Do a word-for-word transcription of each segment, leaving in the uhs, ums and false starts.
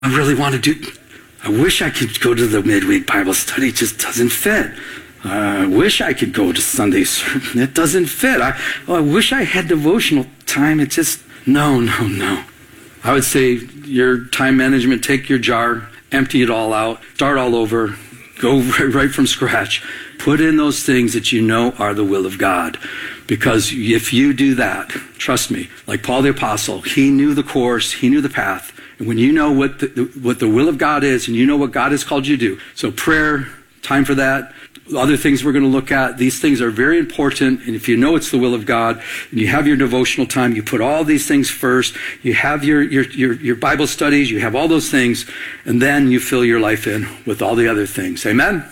I really want to do, I wish I could go to the midweek Bible study. It just doesn't fit. Uh, I wish I could go to Sunday sermon. It doesn't fit. I, oh, I wish I had devotional time. It just, no, no, no. I would say your time management, take your jar, empty it all out, start all over, go right, right from scratch. Put in those things that you know are the will of God. Because if you do that, trust me, like Paul the Apostle, he knew the course, he knew the path. And when you know what the, what the will of God is, and you know what God has called you to do, so prayer, time for that, other things we're going to look at, these things are very important. And if you know it's the will of God, and you have your devotional time, you put all these things first, you have your, your, your, your Bible studies, you have all those things, and then you fill your life in with all the other things. Amen?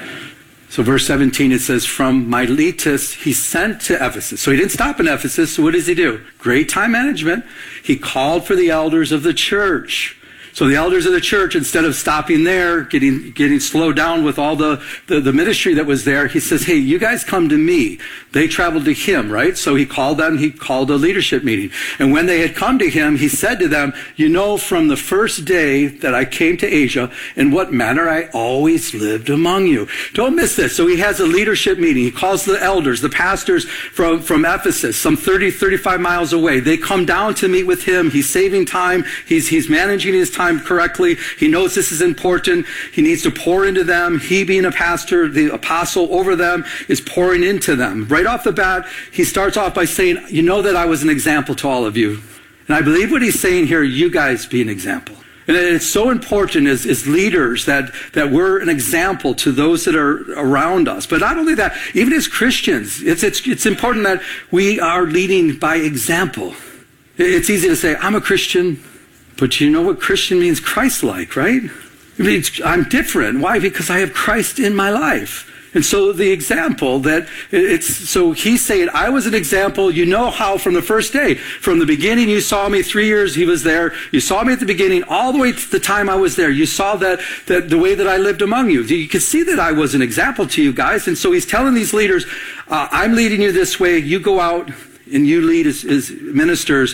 So verse seventeen, it says, from Miletus, he sent to Ephesus. So he didn't stop in Ephesus. So what does he do? Great time management. He called for the elders of the church. So the elders of the church, instead of stopping there, getting getting slowed down with all the, the, the ministry that was there, he says, hey, you guys come to me. They traveled to him, right? So he called them, he called a leadership meeting. And when they had come to him, he said to them, you know, from the first day that I came to Asia, in what manner I always lived among you. Don't miss this. So he has a leadership meeting. He calls the elders, the pastors from, from Ephesus, some thirty, thirty-five miles away. They come down to meet with him. He's saving time. He's, he's managing his time correctly. He knows this is important. He needs to pour into them. He, being a pastor, the apostle over them, is pouring into them. Right off the bat, he starts off by saying, you know that I was an example to all of you. And I believe what he's saying here, you guys be an example. And it's so important as, as leaders that, that we're an example to those that are around us. But not only that, even as Christians, it's, it's, it's important that we are leading by example. It's easy to say, I'm a Christian. But you know what Christian means? Christ-like, right? It means I'm different. Why? Because I have Christ in my life. And so the example that it's, so he's saying, I was an example. You know how from the first day, from the beginning, you saw me three years, he was there. You saw me at the beginning, all the way to the time I was there. You saw that, that the way that I lived among you. You could see that I was an example to you guys. And so he's telling these leaders, uh, I'm leading you this way. You go out and you lead as, as ministers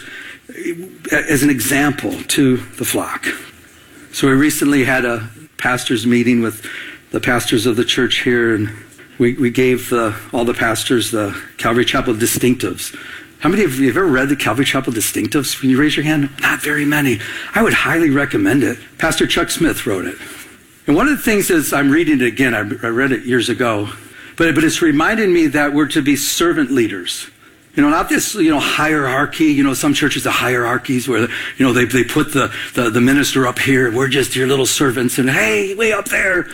as an example to the flock. So we recently had a pastors meeting with the pastors of the church here, and we, we gave the, all the pastors the Calvary Chapel distinctives. How many of you have ever read the Calvary Chapel distinctives? Can you raise your hand? Not very many. I would highly recommend it. Pastor Chuck Smith wrote it. And one of the things is, I'm reading it again, I, I read it years ago, but, but it's reminding me that we're to be servant leaders. You know, not this, you know, hierarchy. You know, some churches have hierarchies where, you know, they, they put the, the, the minister up here. We're just your little servants. And, hey, way up there.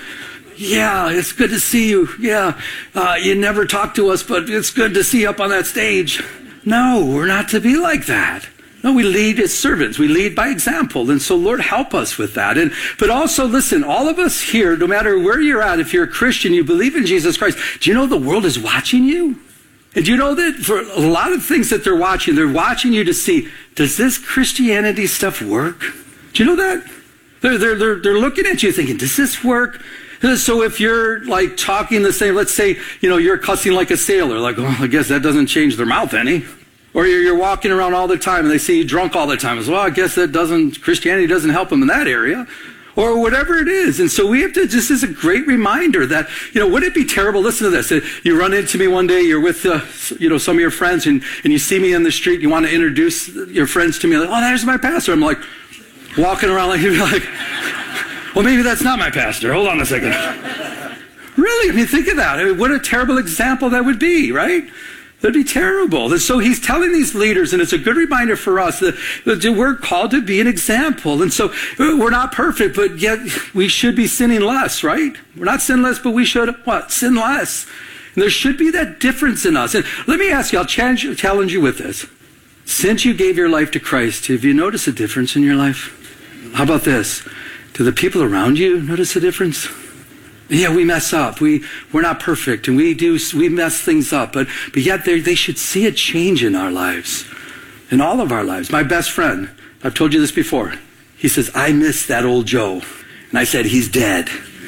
Yeah, it's good to see you. Yeah, uh, you never talk to us, but it's good to see you up on that stage. No, we're not to be like that. No, we lead as servants. We lead by example. And so, Lord, help us with that. And but also, listen, all of us here, no matter where you're at, if you're a Christian, you believe in Jesus Christ, do you know the world is watching you? And do you know that for a lot of things that they're watching, they're watching you to see, does this Christianity stuff work? Do you know that? They're, they're, they're, they're looking at you thinking, does this work? So if you're like talking the same, let's say, you know, you're cussing like a sailor, like, well, I guess that doesn't change their mouth any. Or you're, you're walking around all the time and they see you drunk all the time. As well, I guess that doesn't, Christianity doesn't help them in that area. Or whatever it is. And so we have to, this is a great reminder that, you know, wouldn't it be terrible? Listen to this. You run into me one day, you're with, uh, you know, some of your friends and, and you see me in the street, you want to introduce your friends to me. Like, oh, there's my pastor. I'm like, walking around like, you'd be like, well, maybe that's not my pastor. Hold on a second. Really? I mean, think of that. I mean, what a terrible example that would be, right? That'd be terrible. And so he's telling these leaders, and it's a good reminder for us that, that we're called to be an example. And so we're not perfect, but yet we should be sinning less, right? We're not sinless, but we should, what? Sin less. And there should be that difference in us. And let me ask you, I'll challenge, challenge you with this. Since you gave your life to Christ, have you noticed a difference in your life? How about this? Do the people around you notice a difference? Yeah, we mess up. We, we're not perfect, and we do, we mess things up, but, but yet they, they should see a change in our lives, in all of our lives. My best friend, I've told you this before, he says, I miss that old Joe. And I said, he's dead.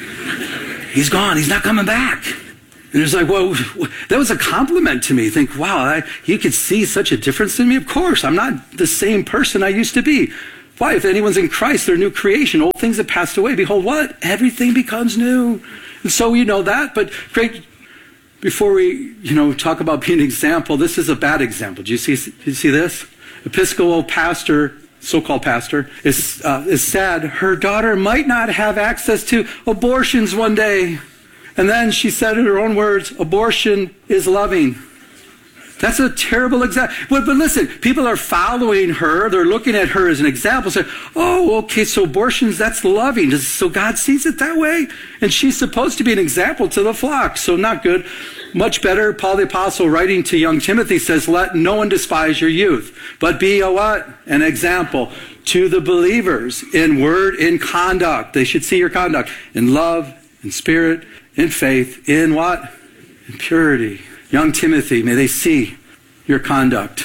He's gone. He's not coming back. And it's like, well, that was a compliment to me. Think, wow, I, you could see such a difference in me. Of course, I'm not the same person I used to be. Why? If anyone's in Christ, they're a new creation. Old things have passed away. Behold, what? Everything becomes new. And so you know that. But great, before we, you know, talk about being an example, this is a bad example. Do you see, do you see this? Episcopal pastor, so-called pastor, is, uh, is sad. Her daughter might not have access to abortions one day. And then she said in her own words, abortion is loving. That's a terrible example. But, but listen, people are following her. They're looking at her as an example. Saying, oh, okay, so abortions, that's loving. So God sees it that way? And she's supposed to be an example to the flock. So not good. Much better, Paul the Apostle writing to young Timothy says, let no one despise your youth, but be a what? An example to the believers in word, in conduct. They should see your conduct in love, in spirit, in faith, in what? In purity. Young Timothy, may they see your conduct.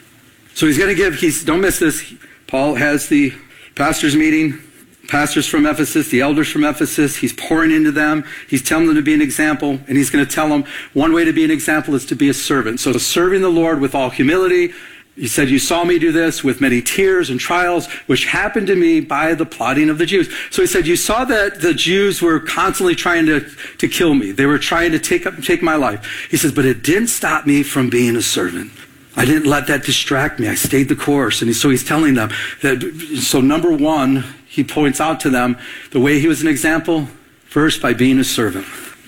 So he's going to give, he's, don't miss this. Paul has the pastors meeting, pastors from Ephesus, the elders from Ephesus. He's pouring into them. He's telling them to be an example. And he's going to tell them one way to be an example is to be a servant. So serving the Lord with all humility. He said, you saw me do this with many tears and trials, which happened to me by the plotting of the Jews. So he said, you saw that the Jews were constantly trying to, to kill me. They were trying to take up, take my life. He says, but it didn't stop me from being a servant. I didn't let that distract me. I stayed the course. And so he's telling them that, so number one, he points out to them the way he was an example, first by being a servant.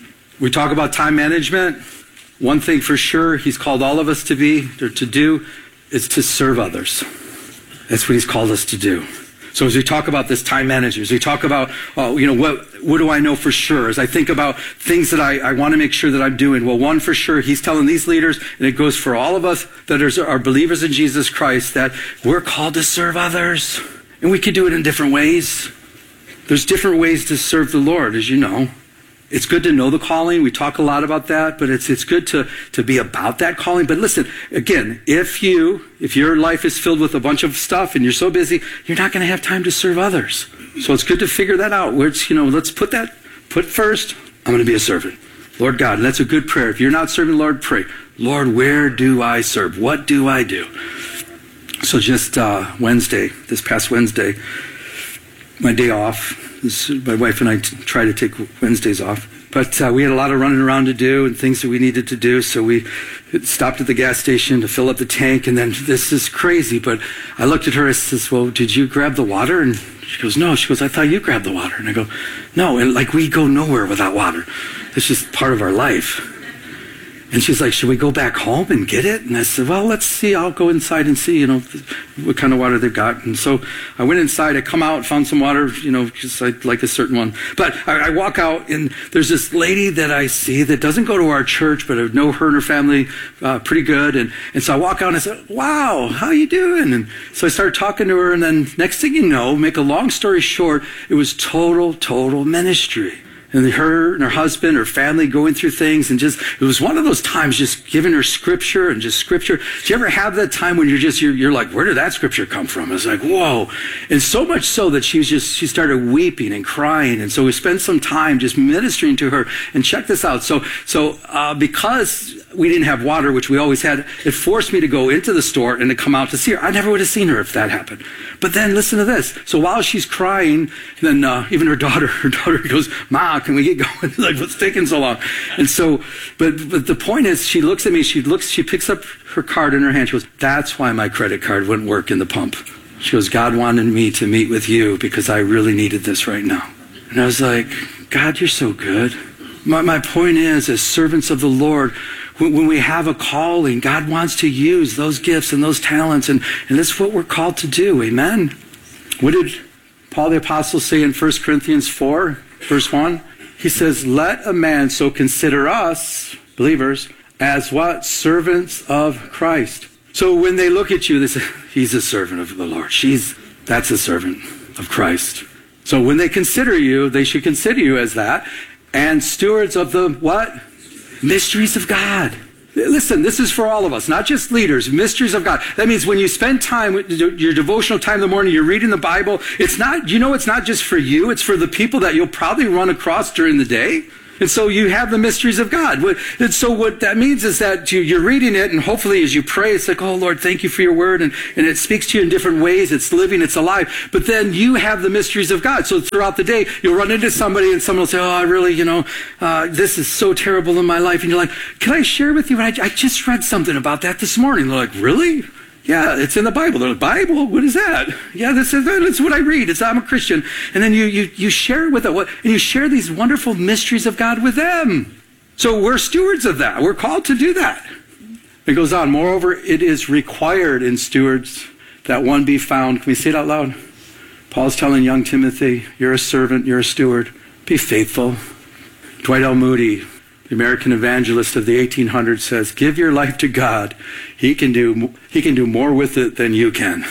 We talk about time management. One thing for sure he's called all of us to be, or to do, is to serve others. That's what he's called us to do. So as we talk about this time management, as we talk about, oh, you know, what what do I know for sure? As I think about things that I, I want to make sure that I'm doing, well, one for sure, he's telling these leaders, and it goes for all of us that are, are believers in Jesus Christ, that we're called to serve others. And we can do it in different ways. There's different ways to serve the Lord, as you know. It's good to know the calling. We talk a lot about that, but it's it's good to, to be about that calling. But listen, again, if you, if your life is filled with a bunch of stuff and you're so busy, you're not going to have time to serve others. So it's good to figure that out. Where it's, you know, let's put that, put first, I'm going to be a servant. Lord God, and that's a good prayer. If you're not serving the Lord, pray. Lord, where do I serve? What do I do? So just uh, Wednesday, this past Wednesday, my day off. This, my wife and I t- try to take Wednesdays off. But uh, we had a lot of running around to do and things that we needed to do. So we stopped at the gas station to fill up the tank. And then this is crazy. But I looked at her and says, well, did you grab the water? And she goes, no. She goes, I thought you grabbed the water. And I go, no. And like we go nowhere without water. It's just part of our life. And she's like, should we go back home and get it? And I said, well, let's see. I'll go inside and see, you know, what kind of water they've got. And so I went inside. I come out, found some water, you know, because I like a certain one. But I, I walk out, and there's this lady that I see that doesn't go to our church, but I know her and her family uh, pretty good. And, and so I walk out, and I said, wow, how you doing? And so I started talking to her, and then next thing you know, make a long story short, it was total, total ministry. And her and her husband, her family going through things, and just, it was one of those times just giving her scripture and just scripture. Do you ever have that time when you're just, you're, you're like, where did that scripture come from? It's like, whoa. And so much so that she was just, she started weeping and crying. And so we spent some time just ministering to her. And check this out. So, so, uh, because we didn't have water, which we always had, it forced me to go into the store and to come out to see her. I never would have seen her if that happened. But then listen to this. So while she's crying, then, uh, even her daughter, her daughter goes, Ma, can we get going? Like, what's taking so long? And so, but, but the point is, she looks at me, she looks, she picks up her card in her hand. She goes, that's why my credit card wouldn't work in the pump. She goes, God wanted me to meet with you because I really needed this right now. And I was like, God, you're so good. My, my point is, as servants of the Lord, when, when we have a calling, God wants to use those gifts and those talents, and, and that's what we're called to do. Amen. What did Paul the Apostle say in First Corinthians four, verse one? He says, let a man so consider us, believers, as what? Servants of Christ. So when they look at you, they say, he's a servant of the Lord. She's, that's a servant of Christ. So when they consider you, they should consider you as that. And stewards of the what? Mysteries of God. Listen, this is for all of us, not just leaders, mysteries of God. That means when you spend time, your devotional time in the morning, you're reading the Bible, it's not, you know, it's not just for you, it's for the people that you'll probably run across during the day. And so you have the mysteries of God. And so what that means is that you're reading it, and hopefully as you pray, it's like, oh, Lord, thank you for your word. And, and it speaks to you in different ways. It's living, it's alive. But then you have the mysteries of God. So throughout the day, you'll run into somebody and someone will say, oh, I really, you know, uh, this is so terrible in my life. And you're like, can I share with you? I, I just read something about that this morning. They're like, really? Yeah, it's in the Bible. They're like, Bible? What is that? Yeah, this is that's what I read. It's I'm a Christian. And then you you you share it with them, and you share these wonderful mysteries of God with them. So we're stewards of that. We're called to do that. It goes on. Moreover, it is required in stewards that one be found. Can we say it out loud? Paul's telling young Timothy, you're a servant, you're a steward. Be faithful. Dwight L. Moody, the American evangelist of the eighteen hundreds, says, give your life to God. He can do, he can do more with it than you can.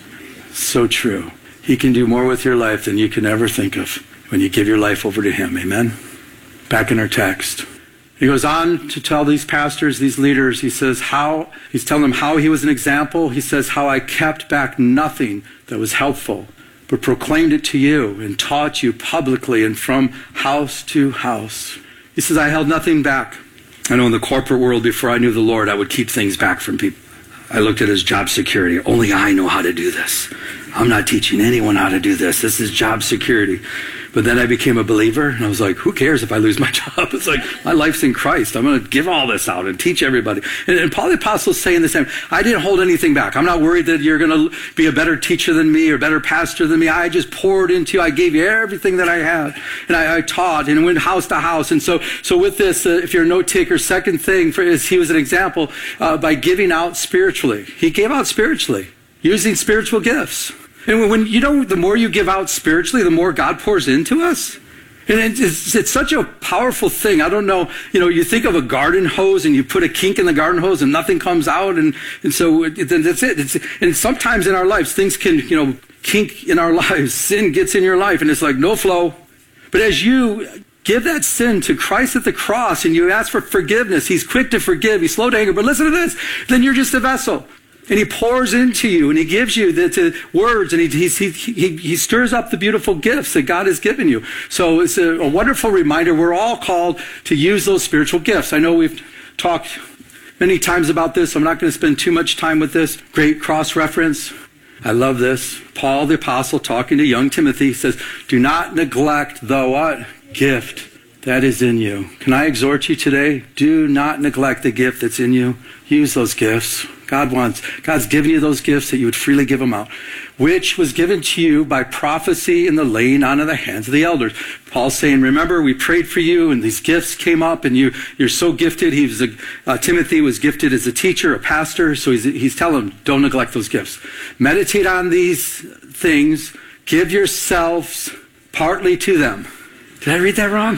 So true. He can do more with your life than you can ever think of when you give your life over to him. Amen? Back in our text. He goes on to tell these pastors, these leaders, he says how, he's telling them how he was an example. He says how I kept back nothing that was helpful, but proclaimed it to you and taught you publicly and from house to house. He says, I held nothing back. I know in the corporate world, before I knew the Lord, I would keep things back from people. I looked at it as job security. Only I know how to do this. I'm not teaching anyone how to do this. This is job security. But then I became a believer, and I was like, who cares if I lose my job? It's like, my life's in Christ. I'm going to give all this out and teach everybody. And, and Paul the Apostle is saying the same. I didn't hold anything back. I'm not worried that you're going to be a better teacher than me or better pastor than me. I just poured into you. I gave you everything that I had. And I, I taught and went house to house. And so so with this, uh, if you're a note taker, second thing for, is he was an example uh, by giving out spiritually. He gave out spiritually, using spiritual gifts. And when you know, the more you give out spiritually, the more God pours into us. And it's, it's such a powerful thing. I don't know, you know, you think of a garden hose and you put a kink in the garden hose and nothing comes out. And, and so then that's it. It's, and sometimes in our lives, things can, you know, kink in our lives. Sin gets in your life and it's like no flow. But as you give that sin to Christ at the cross and you ask for forgiveness, he's quick to forgive. He's slow to anger. But listen to this. Then you're just a vessel. And he pours into you, and he gives you the, the words, and he, he, he, he stirs up the beautiful gifts that God has given you. So it's a, a wonderful reminder. We're all called to use those spiritual gifts. I know we've talked many times about this. I'm not going to spend too much time with this. Great cross-reference. I love this. Paul the Apostle talking to young Timothy says, do not neglect the what? Gift that is in you. Can I exhort you today? Do not neglect the gift that's in you. Use those gifts. God wants, God's given you those gifts that you would freely give them out, which was given to you by prophecy and the laying on of the hands of the elders. Paul's saying, remember, we prayed for you and these gifts came up and you, you're so gifted. He was a, uh, Timothy was gifted as a teacher, a pastor. So he's, he's telling him, don't neglect those gifts. Meditate on these things. Give yourselves partly to them. Did I read that wrong?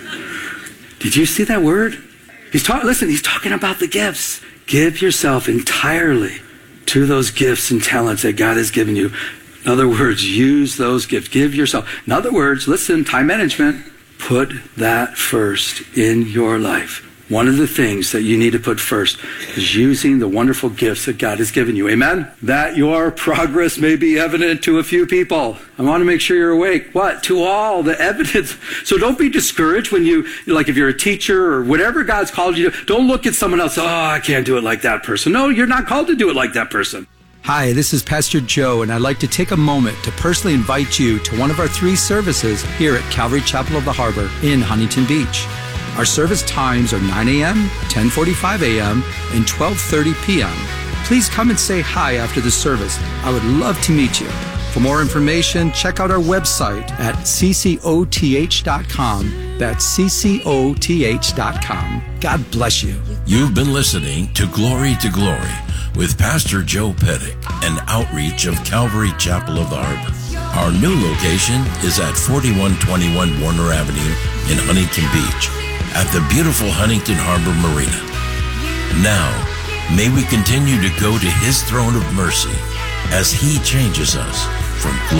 Did you see that word? He's talking, listen, he's talking about the gifts. Give yourself entirely to those gifts and talents that God has given you. In other words, use those gifts. Give yourself. In other words, listen, time management. Put that first in your life. One of the things that you need to put first is using the wonderful gifts that God has given you. Amen? That your progress may be evident to a few people. I want to make sure you're awake. What? To all the evidence. So don't be discouraged when you, like if you're a teacher or whatever God's called you to, don't look at someone else. Oh, I can't do it like that person. No, you're not called to do it like that person. Hi, this is Pastor Joe, and I'd like to take a moment to personally invite you to one of our three services here at Calvary Chapel of the Harbor in Huntington Beach. Our service times are nine a.m., ten forty-five a.m., and twelve thirty p.m. Please come and say hi after the service. I would love to meet you. For more information, check out our website at c c o t h dot com. That's c c o t h dot com. God bless you. You've been listening to Glory to Glory with Pastor Joe Pettick, an outreach of Calvary Chapel of the Harbor. Our new location is at forty-one twenty-one Warner Avenue in Huntington Beach, at the beautiful Huntington Harbor Marina. Now, may we continue to go to His throne of mercy as He changes us from